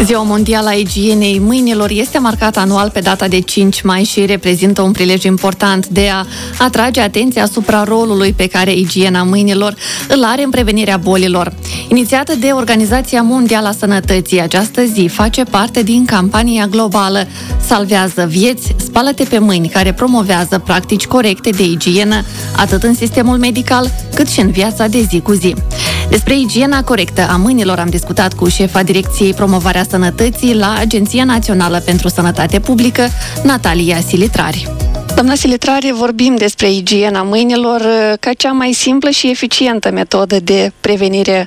Ziua Mondială a Igienei Mâinilor este marcată anual pe data de 5 mai și reprezintă un prilej important de a atrage atenția asupra rolului pe care igiena mâinilor îl are în prevenirea bolilor. Inițiată de Organizația Mondială a Sănătății, această zi face parte din campania globală Salvează vieți, spală-te pe mâini, care promovează practici corecte de igienă, atât în sistemul medical, cât și în viața de zi cu zi. Despre igiena corectă a mâinilor am discutat cu șefa Direcției Promovarea Sănătății la Agenția Națională pentru Sănătate Publică, Natalia Silitrari. Doamna Silitrari, vorbim despre igiena mâinilor ca cea mai simplă și eficientă metodă de prevenire